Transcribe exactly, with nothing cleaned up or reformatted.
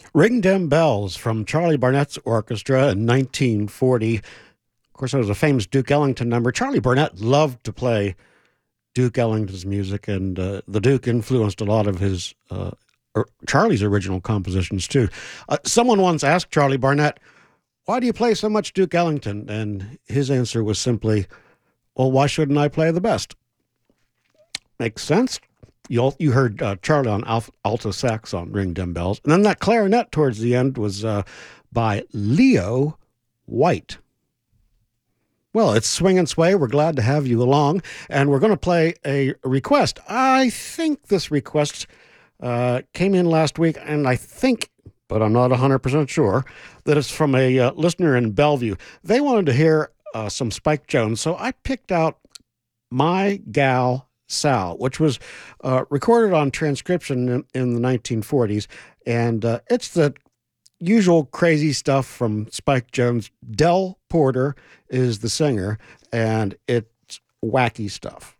Ring Dem Bells from Charlie Barnett's orchestra in nineteen forty. Of course, it was a famous Duke Ellington number. Charlie Barnett loved to play Duke Ellington's music, and uh, the Duke influenced a lot of his uh, er, Charlie's original compositions too. Uh, someone once asked Charlie Barnett, "Why do you play so much Duke Ellington?" And his answer was simply, "Well, why shouldn't I play the best?" Makes sense. You all, you heard uh, Charlie on alto, alto sax on Ring Dem Bells, and then that clarinet towards the end was uh, by Leo White. Well, it's Swing and Sway. We're glad to have you along, and we're going to play a request. I think this request uh, came in last week, and I think, but I'm not one hundred percent sure, that it's from a uh, listener in Bellevue. They wanted to hear uh, some Spike Jones, so I picked out My Gal Sal, which was uh, recorded on transcription in, in the nineteen forties, and uh, it's the usual crazy stuff from Spike Jones. Del Porter is the singer, and it's wacky stuff.